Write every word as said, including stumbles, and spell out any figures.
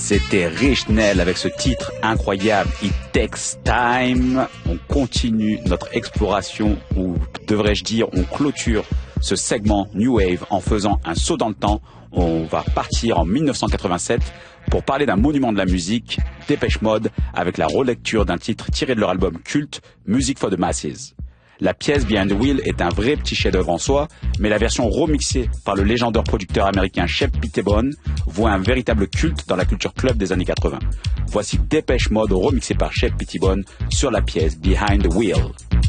C'était Rich Nell avec ce titre incroyable, It Takes Time. On continue notre exploration, ou devrais-je dire, on clôture ce segment New Wave en faisant un saut dans le temps. On va partir en mille neuf cent quatre-vingt-sept pour parler d'un monument de la musique, Depeche Mode, avec la relecture d'un titre tiré de leur album culte, Music for the Masses. La pièce Behind the Wheel est un vrai petit chef-d'œuvre en soi, mais la version remixée par le légendaire producteur américain Shep Pettibone voit un véritable culte dans la culture club des années quatre-vingts. Voici Depeche Mode remixé par Shep Pettibone sur la pièce Behind the Wheel.